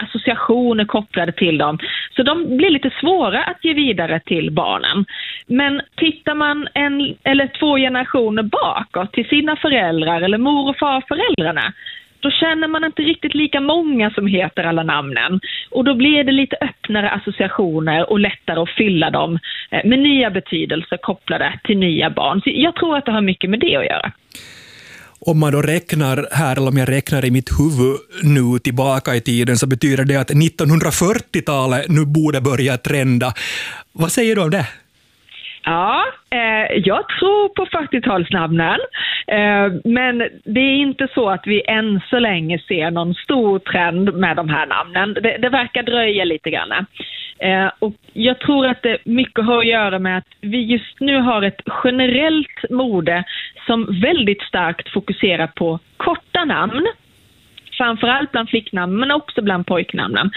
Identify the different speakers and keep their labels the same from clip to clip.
Speaker 1: associationer kopplade till dem. Så de blir lite svåra att ge vidare till barnen. Men tittar man 1 eller 2 generationer bakåt till sina föräldrar eller mor- och farföräldrarna, då känner man inte riktigt lika många som heter alla namnen. Och då blir det lite öppnare associationer och lättare att fylla dem med nya betydelser kopplade till nya barn. Så jag tror att det har mycket med det att göra.
Speaker 2: Om man då räknar här, eller om jag räknar i mitt huvud nu tillbaka i tiden, så betyder det att 1940-talet nu borde börja trenda. Vad säger du om det?
Speaker 1: Ja, jag tror på 40-talsnamnen, men det är inte så att vi än så länge ser någon stor trend med de här namnen. Det verkar dröja lite grann. Och jag tror att det mycket har att göra med att vi just nu har ett generellt mode som väldigt starkt fokuserar på korta namn, framförallt bland flicknamn men också bland pojknamnen.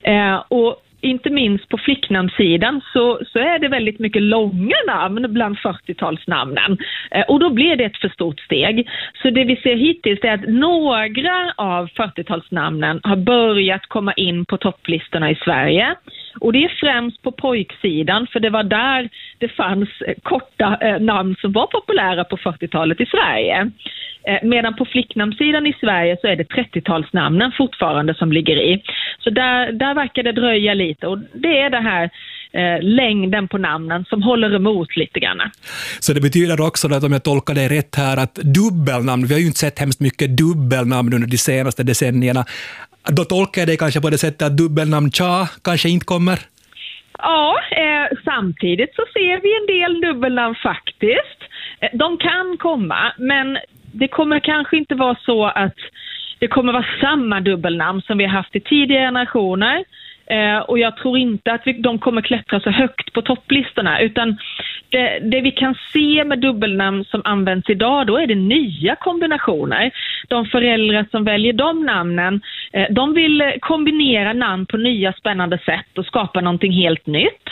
Speaker 1: Och inte minst på flicknamnsidan så är det väldigt mycket långa namn bland 40-talsnamnen. Och då blir det ett för stort steg. Så det vi ser hittills är att några av 40-talsnamnen har börjat komma in på topplistorna i Sverige. Och det är främst på pojksidan, för det var där det fanns korta namn som var populära på 40-talet i Sverige. Medan på flicknamnsidan i Sverige så är det 30-talsnamnen fortfarande som ligger i. Så där verkar det dröja lite, och det är det här längden på namnen som håller emot lite grann. Så det betyder också att, om jag tolkar det rätt här, att dubbelnamn, vi har ju inte sett hemskt mycket dubbelnamn under de senaste decennierna. Då tolkar jag det kanske på det sättet att dubbelnamn kanske inte kommer? Ja, samtidigt så ser vi en del dubbelnamn faktiskt. De kan komma, men det kommer kanske inte vara så att det kommer vara samma dubbelnamn som vi har haft i tidigare generationer. Och jag tror inte att de kommer klättra så högt på topplistorna, utan det vi kan se med dubbelnamn som används idag, då är det nya kombinationer. De föräldrar som väljer de namnen, de vill kombinera namn på nya spännande sätt och skapa någonting helt nytt.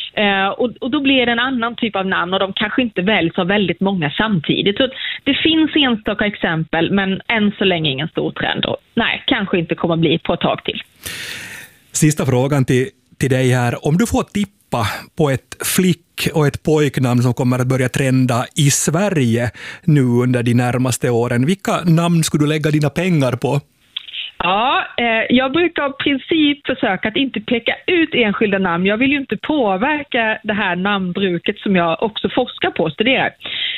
Speaker 1: Och då blir det en annan typ av namn, och de kanske inte väljs av väldigt många samtidigt. Så det finns enstaka exempel, men än så länge ingen stor trend. Och nej, kanske inte kommer bli på ett tag till. Sista frågan till dig här. Om du får tippa på ett flick- och ett pojknamn som kommer att börja trenda i Sverige nu under de närmaste åren, vilka namn skulle du lägga dina pengar på? Ja, jag brukar av princip försöka att inte peka ut enskilda namn. Jag vill ju inte påverka det här namnbruket som jag också forskar på och studerar.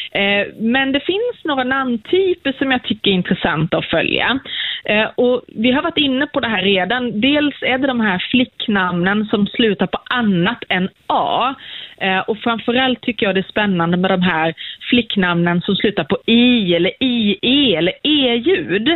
Speaker 1: Men det finns några namntyper som jag tycker är intressanta att följa. Och vi har varit inne på det här redan. Dels är det de här flicknamnen som slutar på annat än A. Och framförallt tycker jag det är spännande med de här flicknamnen som slutar på I eller IE eller E-ljud.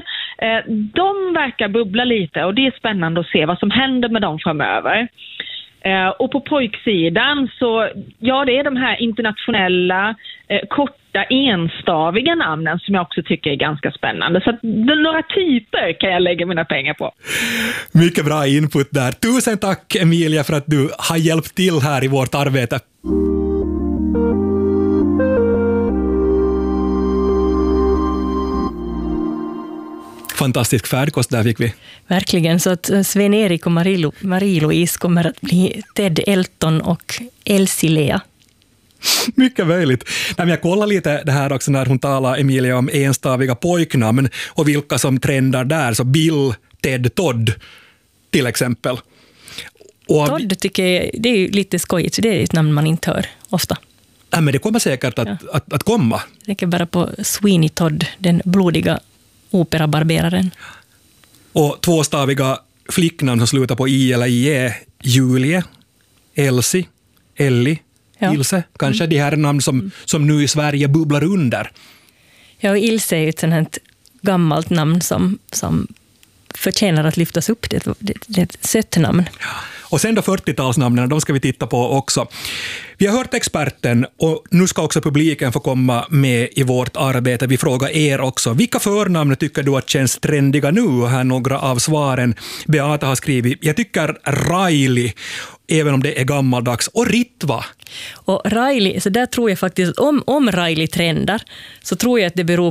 Speaker 1: De verkar bubbla lite, och det är spännande att se vad som händer med dem framöver. Och på pojksidan så, ja, det är de här internationella korta enstaviga namnen som jag också tycker är ganska spännande. Så att några typer kan jag lägga mina pengar på. Mycket bra input där. Tusen tack, Emilia, för att du har hjälpt till här i vårt arbete. Fantastisk färdkost där fick vi. Verkligen, så att Sven-Erik och Marie-Louise kommer att bli Ted Elton och Elsie-Lea. Mycket möjligt. Jag kollar lite det här också när hon talar, Emilia, om enstaviga pojknamn och vilka som trendar där. Så Bill, Ted, Todd till exempel. Och Todd tycker jag, det är ju lite skojigt, så det är ett namn man inte hör ofta. Ja, men det kommer säkert att komma. Jag tänker bara på Sweeney Todd, den blodiga operabarberaren. Och tvåstaviga flicknamn som slutar på I eller IE, Julie, Elsie, Ellie, Ilse. Kanske de här namn som nu i Sverige bubblar under. Ja, och Ilse är ett sånt här gammalt namn som förtjänar att lyftas upp. Det är ett sött namn. Ja. Och sen då 40-talsnamnen, de ska vi titta på också. Vi har hört experten, och nu ska också publiken få komma med i vårt arbete. Vi frågar er också. Vilka förnamn tycker du att känns trendiga nu? Här är några av svaren. Beata har skrivit, jag tycker Riley, även om det är gammaldags, och Ritva. Och Riley, så där tror jag faktiskt, om Riley trendar, så tror jag att det beror på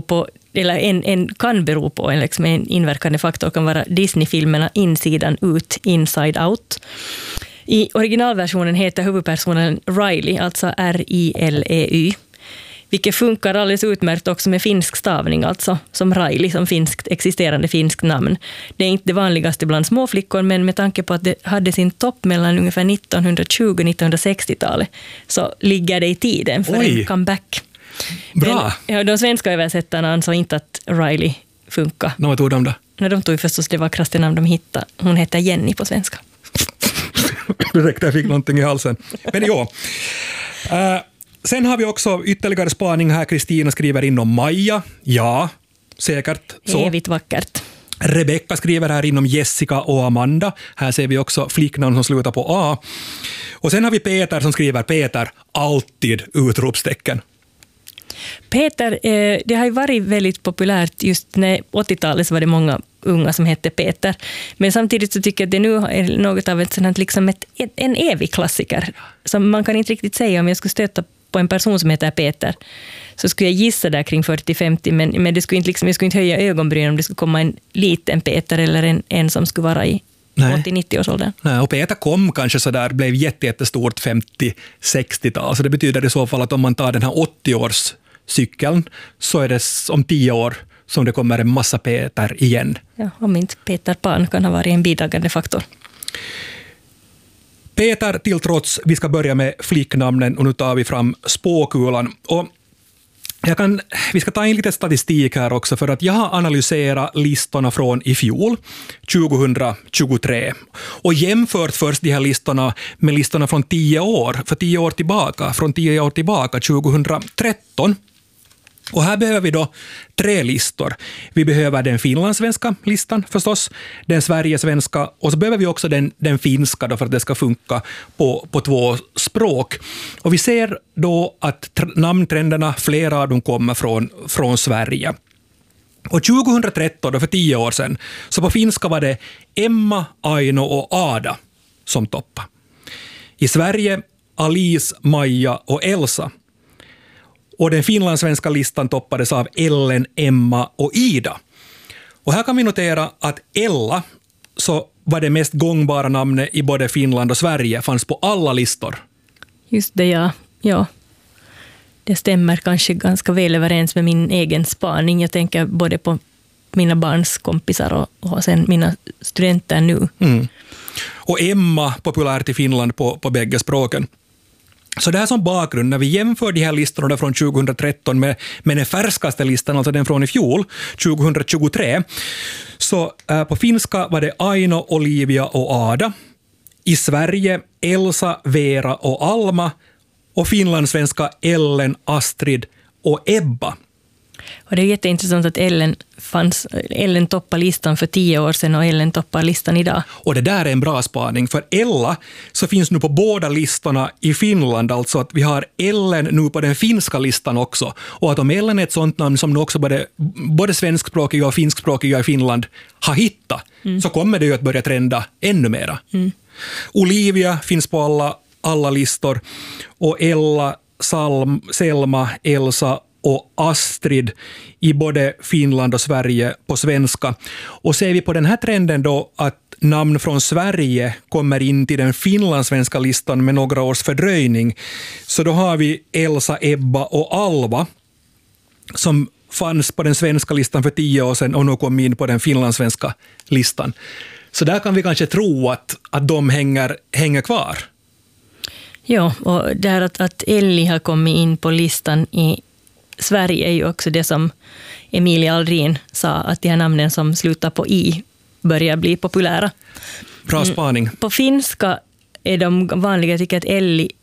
Speaker 3: eller en kan bero på, liksom en inverkande faktor kan vara Disney-filmerna Insidan ut, Inside Out. I originalversionen heter huvudpersonen Riley, alltså R-I-L-E-Y. Vilket funkar alldeles utmärkt också med finsk stavning, alltså som Riley, som existerande finskt namn. Det är inte det vanligaste bland småflickor, men med tanke på att det hade sin topp mellan ungefär 1920-1960-talet så ligger det i tiden för en comeback.
Speaker 2: Bra!
Speaker 3: De svenska översättarna ansåg inte att Riley funkar.
Speaker 2: Vad tog de då?
Speaker 3: De tog förstås det vackraste namn de hittade. Hon heter Jenny på svenska.
Speaker 2: Direkt, jag fick någonting i halsen. Men ja. Sen har vi också ytterligare spaning här. Kristina skriver in om Maja. Ja, säkert så.
Speaker 3: Evigt vackert.
Speaker 2: Rebecca skriver här inom Jessica och Amanda. Här ser vi också flicknamn som slutar på A. Och sen har vi Peter som skriver Peter, alltid utropstecken.
Speaker 3: Peter, det har ju varit väldigt populärt just när 80-talet så var det många unga som hette Peter. Men samtidigt så tycker jag att det nu är något av ett sådant, liksom en evig klassiker. Som man kan inte riktigt säga om jag skulle stöta på en person som heter Peter. Så skulle jag gissa där kring 40-50, men det skulle inte liksom, jag skulle inte höja ögonbryn om det skulle komma en liten Peter eller en som skulle vara i 80-90-årsåldern.
Speaker 2: Nej, och Peter kom kanske så där, blev jättestort 50-60-tal. Så det betyder i så fall att om man tar den här 80-årscykeln så är det om 10 år som det kommer en massa Peter igen.
Speaker 3: Ja, om inte Peter Pan kan ha varit en bidragande faktor.
Speaker 2: Peter till trots, vi ska börja med flicknamnen och nu tar vi fram spåkulan. Och vi ska ta in lite statistik här också för att jag har analyserat listorna från i fjol, 2023. Och jämfört först de här listorna med listorna från 10 år tillbaka, 2013. Och här behöver vi då 3 listor. Vi behöver den finlandssvenska listan förstås, den sverigesvenska och så behöver vi också den finska då för att det ska funka på 2 språk. Och vi ser då att namntrenderna, flera av dem kommer från Sverige. Och 2013, då för 10 år sedan, så på finska var det Emma, Aino och Ada som toppade. I Sverige Alice, Maja och Elsa. Och den finlandssvenska listan toppades av Ellen, Emma och Ida. Och här kan vi notera att Ella, så var det mest gångbara namnet i både Finland och Sverige, fanns på alla listor. Just
Speaker 3: det, ja. Det stämmer kanske ganska väl överens med min egen spaning. Jag tänker både på mina barns kompisar och sen mina studenter nu.
Speaker 2: Mm. Och Emma populärt i Finland på bägge språken. Så det här som bakgrund, när vi jämför de här listorna från 2013 med den färskaste listan, alltså den från i fjol, 2023, så på finska var det Aino, Olivia och Ada. I Sverige Elsa, Vera och Alma. Och finlandssvenska Ellen, Astrid och Ebba.
Speaker 3: Och det är jätteintressant att Ellen toppar listan för 10 år sedan och Ellen toppar listan idag.
Speaker 2: Och det där är en bra spaning, för Ella så finns nu på båda listorna i Finland, alltså att vi har Ellen nu på den finska listan också. Och att om Ellen är ett sånt namn som nu också både svenskspråkiga och finskspråkiga i Finland har hittat, så kommer det ju att börja trenda ännu mera. Mm. Olivia finns på alla listor och Ella, Selma, Elsa och Astrid i både Finland och Sverige på svenska. Och ser vi på den här trenden då att namn från Sverige kommer in till den finlandssvenska listan med några års fördröjning, så då har vi Elsa, Ebba och Alva som fanns på den svenska listan för 10 år sedan och nu kom in på den finlandssvenska listan. Så där kan vi kanske tro att de hänger kvar.
Speaker 3: Ja, och där att Elli har kommit in på listan i Sverige är ju också det som Emilia Aldrin sa, att de här namnen som slutar på i börjar bli populära.
Speaker 2: Bra spaning.
Speaker 3: På finska är de vanliga, tycker att Elli,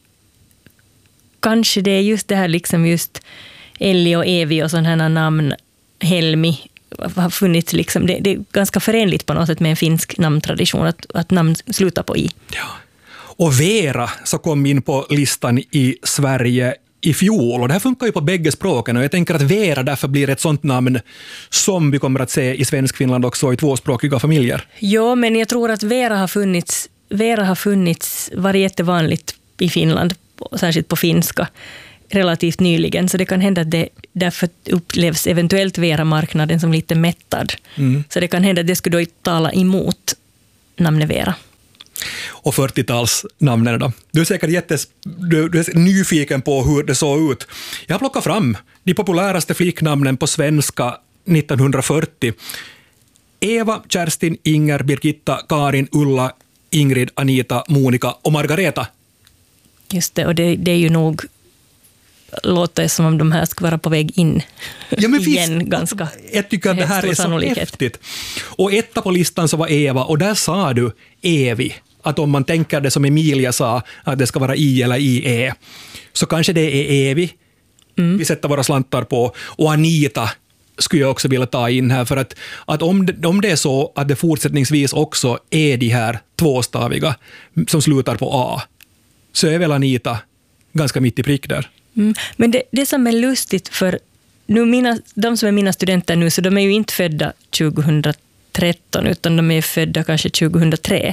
Speaker 3: kanske det är just det här liksom just Elli och Evi och sådana här namn, Helmi har funnits liksom, det är ganska förenligt på något sätt med en finsk namntradition att namn slutar på i.
Speaker 2: Ja. Och Vera så kom in på listan i Sverige i fjol, och det här funkar ju på bägge språken, och jag tänker att Vera därför blir ett sånt namn som vi kommer att se i svensk Finland också i tvåspråkiga familjer.
Speaker 3: Ja, men jag tror att Vera har funnits, varit jättevanligt i Finland, särskilt på finska, relativt nyligen, så det kan hända att det därför upplevs eventuellt Vera-marknaden som lite mättad. Så det kan hända att det skulle då tala emot namnet Vera.
Speaker 2: Och 40-talsnamnen då. Du är säkert du är nyfiken på hur det såg ut. Jag har plockat fram de populäraste flicknamnen på svenska 1940. Eva, Kerstin, Inger, Birgitta, Karin, Ulla, Ingrid, Anita, Monika och Margareta.
Speaker 3: Just det, och det är ju nog låter som om de här ska vara på väg in
Speaker 2: men
Speaker 3: igen
Speaker 2: visst,
Speaker 3: ganska.
Speaker 2: Jag tycker att det här är så häftigt. Och etta på listan så var Eva, och där sa du Evi. Att om man tänker det som Emilia sa, att det ska vara I eller IE, så kanske det är Evi. Vi sätter våra slantar på. Och Anita skulle jag också vilja ta in här, för att om det är så att det fortsättningsvis också är de här tvåstaviga som slutar på A, så är väl Anita ganska mitt i prick där.
Speaker 3: Men det som är lustigt, för nu de som är mina studenter nu, så de är ju inte födda 2013 utan de är födda kanske 2003.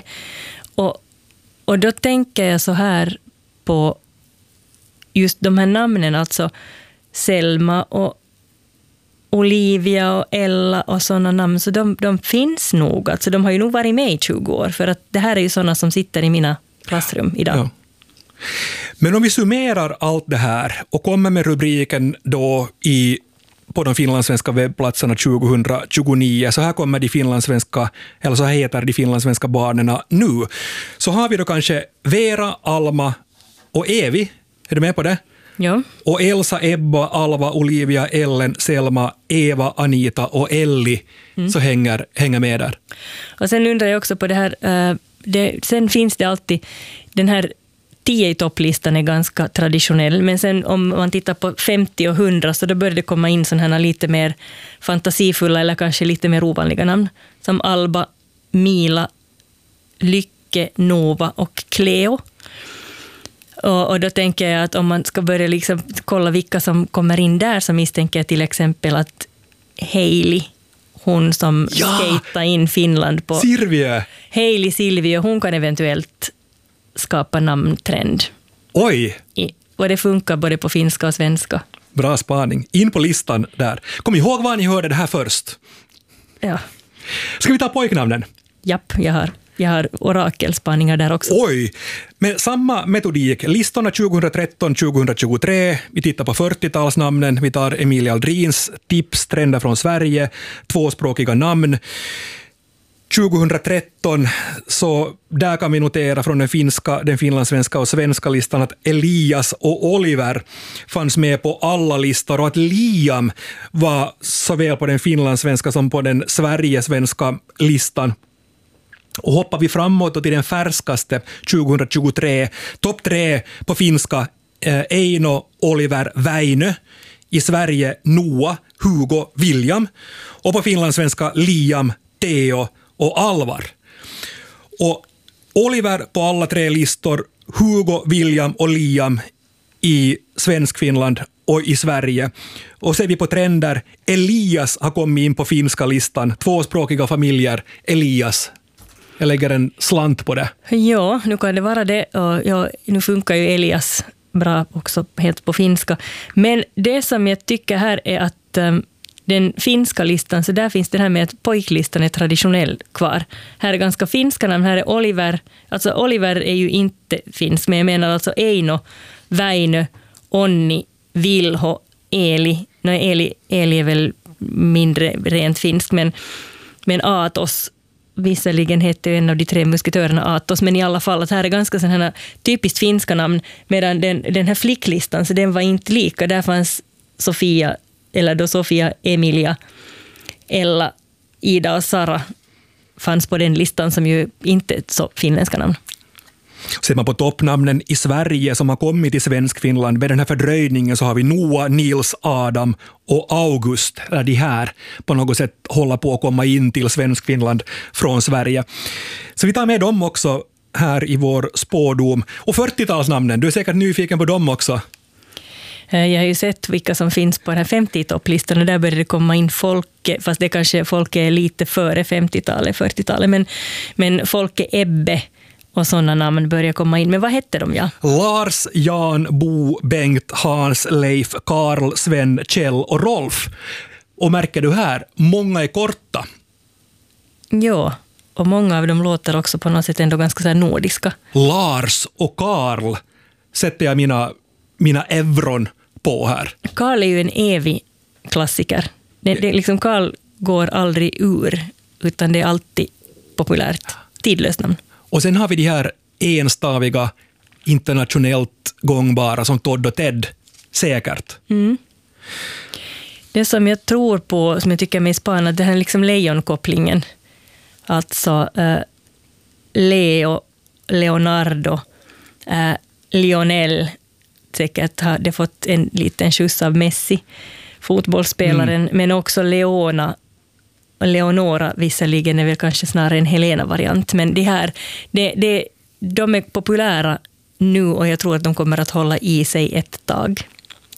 Speaker 3: Och då tänker jag så här på just de här namnen, alltså Selma och Olivia och Ella och sådana namn, så de finns nog, alltså de har ju nog varit med i 20 år, för att det här är ju sådana som sitter i mina klassrum idag. Ja.
Speaker 2: Men om vi summerar allt det här och kommer med rubriken då på de finlandssvenska webbplatserna 2029, så här kommer de finlandssvenska, eller så här heter de finlandssvenska barnen nu, så har vi då kanske Vera, Alma och Evi. Är du med på det?
Speaker 3: Ja.
Speaker 2: Och Elsa, Ebba, Alva, Olivia, Ellen, Selma, Eva, Anita och Elli så hänger med där.
Speaker 3: Och sen undrar jag också på det här, sen finns det alltid den här 10 i topplistan är ganska traditionell, men sen om man tittar på 50 och 100 så då börjar det komma in sådana här lite mer fantasifulla eller kanske lite mer ovanliga namn, som Alba, Mila, Lycke, Nova och Cleo. Och då tänker jag att om man ska börja liksom kolla vilka som kommer in där, så misstänker jag till exempel att Hailey, hon som skejtade in Finland på Silvio, hon kan eventuellt skapa namntrend.
Speaker 2: Oj!
Speaker 3: Och det funkar både på finska och svenska.
Speaker 2: Bra spaning. In på listan där. Kom ihåg vad ni hörde det här först.
Speaker 3: Ja.
Speaker 2: Ska vi ta pojknamnen?
Speaker 3: Japp, jag har orakelspaningar där också.
Speaker 2: Oj! Med samma metodik. Listorna 2013-2023. Vi tittar på 40-talsnamnen. Vi tar Emilia Aldrins tips, trender från Sverige, tvåspråkiga namn. 2013, så där kan vi notera från den finlandssvenska och svenska listan att Elias och Oliver fanns med på alla listor, och att Liam var såväl på den finlandssvenska som på den sverigesvenska listan. Och hoppar vi framåt till den färskaste 2023, topp 3 på finska, Eino, Oliver, Väinö. I Sverige Noah, Hugo, William. Och på finlandssvenska Liam, Theo och Alvar. Och Oliver på alla 3 listor, Hugo, William och Liam i svensk Finland och i Sverige. Och ser vi på trender, Elias har kommit in på finska listan, tvåspråkiga familjer, Elias. Jag lägger en slant på det.
Speaker 3: Ja, nu kan det vara det. Och nu funkar ju Elias bra också helt på finska. Men det som jag tycker här är att den finska listan, så där finns det här med att pojklistan är traditionell kvar. Här är ganska finska namn, här är Oliver. Alltså Oliver är ju inte finsk, men jag menar alltså Eino, Väinö, Onni, Vilho, Eli. Eli är väl mindre rent finsk, men Atos, visserligen heter ju en av de 3 musketörerna Atos, men i alla fall att här är ganska sådana typiskt finska namn, medan den här flicklistan, så den var inte lika. Där fanns Sofia, Emilia, Ella, Ida och Sara fanns på den listan, som ju inte är så finländska namn.
Speaker 2: Ser man på toppnamnen i Sverige som har kommit till svensk Finland med den här fördröjningen, så har vi Noah, Nils, Adam och August. Där de här på något sätt håller på att komma in till svensk Finland från Sverige. Så vi tar med dem också här i vår spådom. Och 40-talsnamnen, du är säkert nyfiken på dem också.
Speaker 3: Jag har ju sett vilka som finns på den här 50-topplistan, och där börjar det komma in Folke, fast det kanske Folke är lite före 50-talet, 40-talet, men Folke Ebbe och sådana namn börjar komma in. Men vad hette de, ja?
Speaker 2: Lars, Jan, Bo, Bengt, Hans, Leif, Karl, Sven, Kjell och Rolf. Och märker du här, många är korta.
Speaker 3: Ja, och många av dem låter också på något sätt ändå ganska så här nordiska.
Speaker 2: Lars och Karl sätter jag mina euron på här.
Speaker 3: Karl är ju en evig klassiker. Det liksom Karl går aldrig ur, utan det är alltid populärt. Tidlöst namn.
Speaker 2: Och sen har vi de här enstaviga, internationellt gångbara som Todd och Ted. Säkert.
Speaker 3: Mm. Det som jag tror på, som jag tycker är mest spännande, det här är liksom lejonkopplingen. Alltså Leo, Leonardo, Lionel, säkert har det fått en liten skjuts av Messi, fotbollsspelaren, men också Leonora visserligen är väl kanske snarare en Helena-variant, men de är populära nu och jag tror att de kommer att hålla i sig ett tag.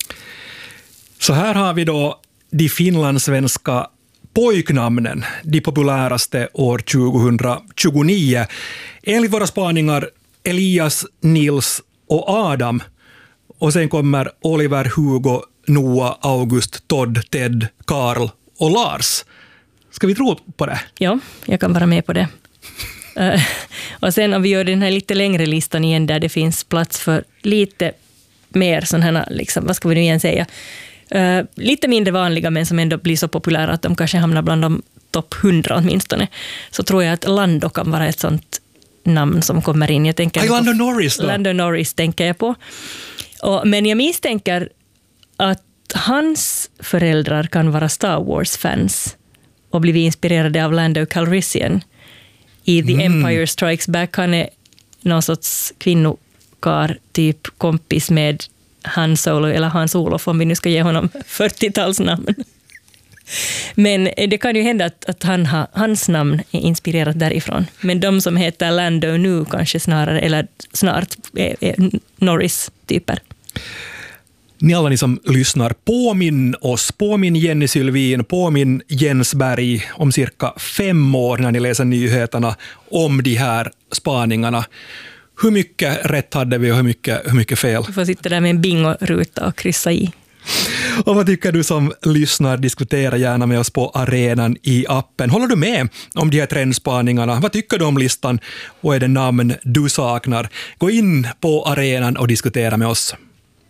Speaker 2: Så här har vi då de finlandssvenska pojknamnen, de populäraste år 2029. Enligt våra spaningar Elias, Nils och Adam. Och sen kommer Oliver, Hugo, Noah, August, Todd, Ted, Karl och Lars. Ska vi tro på det?
Speaker 3: Ja, jag kan vara med på det. Och sen om vi gör den här lite längre listan igen där det finns plats för lite mer sådana här, liksom, vad ska vi nu igen säga, lite mindre vanliga men som ändå blir så populära att de kanske hamnar bland de topp 100 åtminstone, så tror jag att Lando kan vara ett sånt namn som kommer in. Jag tänker
Speaker 2: Lando Norris då?
Speaker 3: Lando Norris tänker jag på. Men jag misstänker att hans föräldrar kan vara Star Wars-fans och blivit inspirerade av Lando Calrissian i The Empire Strikes Back. Han är någon sorts kvinnokar, typ kompis med Han Solo eller Hans Olof, om vi nu ska ge honom 40-talsnamn. Men det kan ju hända att hans namn är inspirerat därifrån. Men de som heter Lando nu kanske snarare, eller snart, är Norris-typer.
Speaker 2: Ni alla ni som lyssnar, påminn Jenny Sylvin, påminn Jens Berg om cirka 5 år när ni läser nyheterna om de här spaningarna. Hur mycket rätt hade vi och hur mycket fel?
Speaker 3: Du får sitta där med en bingo-ruta och kryssa i.
Speaker 2: Och vad tycker du som lyssnar? Diskutera gärna med oss på arenan i appen. Håller du med om de här trendspaningarna? Vad tycker du om listan? Och är det namn du saknar? Gå in på arenan och diskutera med oss.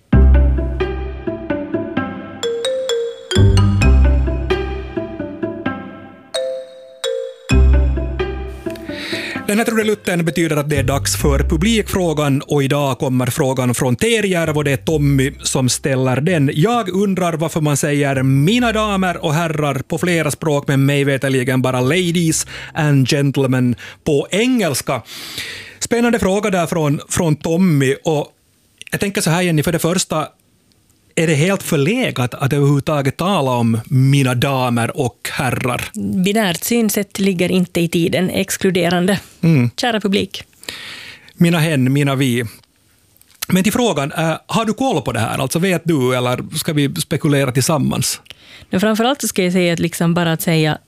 Speaker 2: Den här trudelutten betyder att det är dags för publikfrågan och idag kommer frågan från Terjärv och det är Tommy som ställer den. Jag undrar varför man säger mina damer och herrar på flera språk men mig veterligen bara ladies and gentlemen på engelska. Spännande fråga där från Tommy och jag tänker så här Jenny, för det första är det helt förlegat att överhuvudtaget tala om mina damer och herrar?
Speaker 3: Binärt synsätt ligger inte i tiden, exkluderande. Kära publik.
Speaker 2: Mina hen, mina vi. Men till frågan, har du koll på det här? Alltså vet du eller ska vi spekulera tillsammans?
Speaker 3: Men framförallt så ska jag säga att liksom bara att säga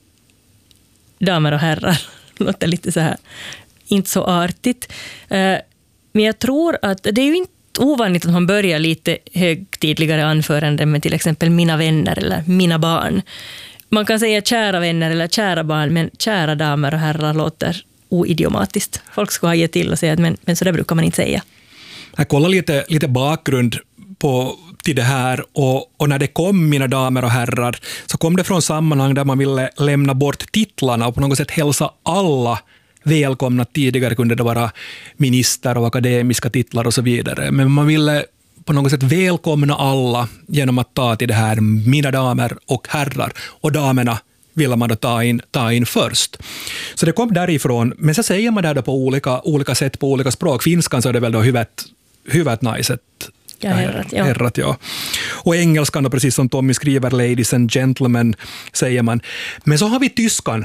Speaker 3: damer och herrar låter lite så här, inte så artigt. Men jag tror att det är ju inte ovanligt att man börjar lite högtidligare anföranden med till exempel mina vänner eller mina barn. Man kan säga kära vänner eller kära barn, men kära damer och herrar låter oidiomatiskt. Folk ska ha gett till och säga att men så där brukar man inte säga.
Speaker 2: Jag kollar lite bakgrund till det här och när det kom mina damer och herrar så kom det från sammanhang där man ville lämna bort titlarna och på något sätt hälsa alla välkomna. Tidigare kunde det vara minister och akademiska titlar och så vidare. Men man ville på något sätt välkomna alla genom att ta till det här mina damer och herrar. Och damerna ville man då ta in först. Så det kom därifrån. Men så säger man det då på olika sätt på olika språk. Finskan så är det väl då huvudet najset.
Speaker 3: Ja, herrat,
Speaker 2: ja. Och engelskan då, precis som Tommy skriver, ladies and gentlemen, säger man. Men så har vi tyskan.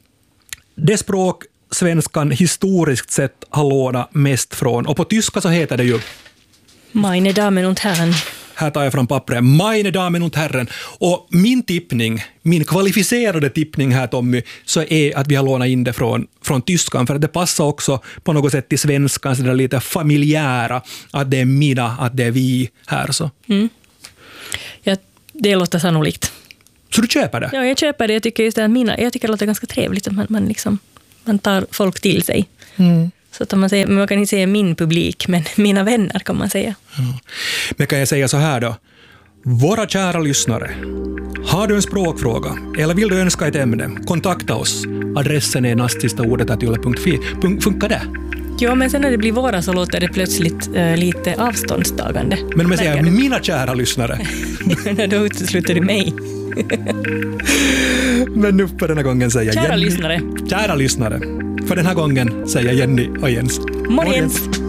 Speaker 2: Det språk svenskan historiskt sett har lånat mest från. Och på tyska så heter det ju
Speaker 3: Meine Damen und Herren.
Speaker 2: här tar jag fram pappret. Meine Damen und Herren. Och min kvalificerade tippning här, Tommy, så är att vi har lånat in det från tyskan, för att det passar också på något sätt till svenskan, så det är lite familjära, att det är mina, att det är vi här. Så.
Speaker 3: Ja, det låter sannolikt.
Speaker 2: Så du köper det?
Speaker 3: Ja, jag köper det. Jag tycker just det att jag tycker det låter ganska trevligt att man tar folk till sig. Så att man kan inte säga min publik, men mina vänner kan man säga.
Speaker 2: Ja. Men kan jag säga så här då? Våra kära lyssnare, har du en språkfråga eller vill du önska ett ämne, kontakta oss. Adressen är nastsistaordet@yle.fi. Funkar det?
Speaker 3: Ja, men sen när det blir våra så låter det plötsligt lite avståndstagande.
Speaker 2: Men om jag säger mina kära lyssnare.
Speaker 3: Då utesluter du mig.
Speaker 2: Men nu för den här gången säger
Speaker 3: Kära lyssnare.
Speaker 2: Kära lyssnare. För den här gången säger Jenny och Jens.
Speaker 3: Morgens.